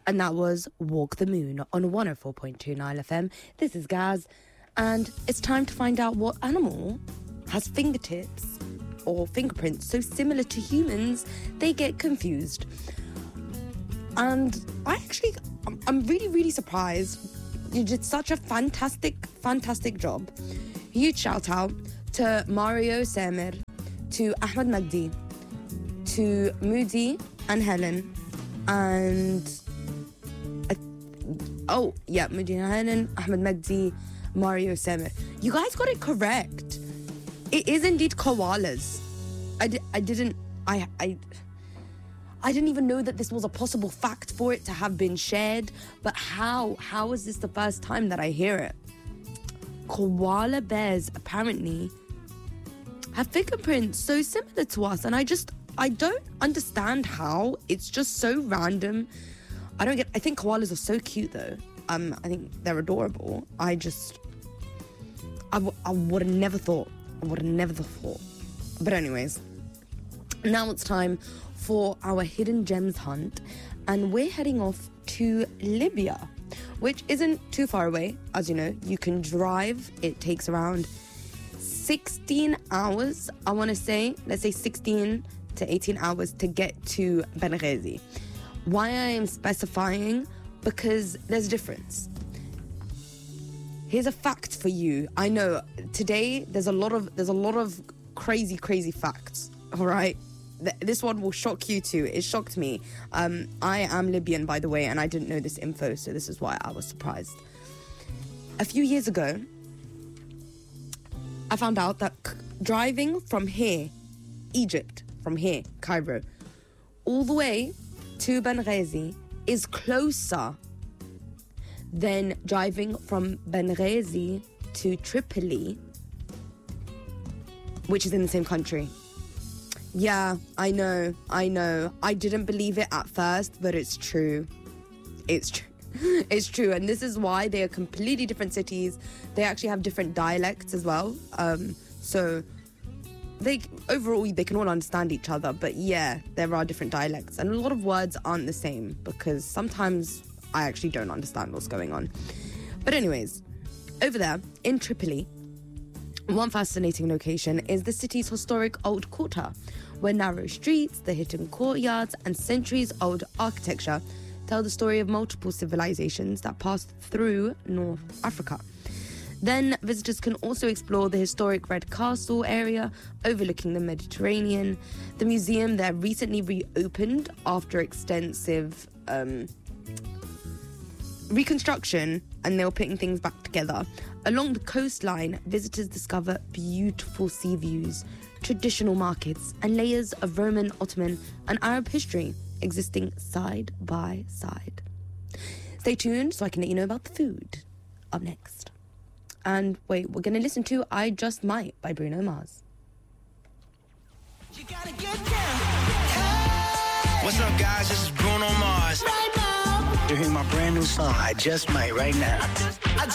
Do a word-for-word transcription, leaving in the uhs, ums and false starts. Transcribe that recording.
And that was Walk the Moon on one oh four point two Nile F M. This is Gaz, and it's time to find out what animal has fingertips or fingerprints so similar to humans they get confused. And I actually, I'm, I'm really, really surprised. You did such a fantastic, fantastic job. Huge shout out to Mario Samir, to Ahmed Magdi, to Moody and Helen, and uh, oh yeah, Moody and Helen, Ahmed Magdi, Mario Samir. You guys got it correct. It is indeed koalas. I, di- I didn't I I I didn't even know that this was a possible fact for it to have been shared. But how how is this the first time that I hear it? Koala bears apparently have fingerprints so similar to us, and I just I don't understand how. It's just so random. I don't get. I think koalas are so cute though. Um, I think they're adorable. I just I, w- I would have never thought. I would have never thought. But anyways, now it's time for our hidden gems hunt, and we're heading off to Libya, which isn't too far away. As you know, you can drive. It takes around sixteen hours, I want to say. Let's say sixteen to eighteen hours to get to Benghazi. Why I am specifying? Because there's a difference. Here's a fact for you. I know today there's a lot of there's a lot of crazy, crazy facts. All right, Th- this one will shock you too. It shocked me. Um, I am Libyan, by the way, and I didn't know this info, so this is why I was surprised. A few years ago, I found out that c- driving from here, Egypt, from here, Cairo, all the way to Benghazi is closer than driving from Benghazi to Tripoli, which is in the same country. Yeah, I know, I know. I didn't believe it at first, but it's true. It's true. It's true, and this is why they are completely different cities. They actually have different dialects as well. Um, so they overall they can all understand each other, but yeah, there are different dialects, and a lot of words aren't the same because sometimes I actually don't understand what's going on. But anyways, over there in Tripoli, one fascinating location is the city's historic old quarter, where narrow streets, the hidden courtyards, and centuries-old architecture tell the story of multiple civilizations that passed through North Africa. Then visitors can also explore the historic Red Castle area overlooking the Mediterranean. The museum there recently reopened after extensive um, reconstruction, and they were putting things back together. Along the coastline, visitors discover beautiful sea views, traditional markets, and layers of Roman, Ottoman, and Arab history existing side by side. Stay tuned so I can let you know about the food. Up next. And wait, we're going to listen to I Just Might by Bruno Mars. You gotta get down. Hey. What's up, guys? This is Bruno Mars. Right now. You're hearing my brand new song, I Just Might, right now. I just, I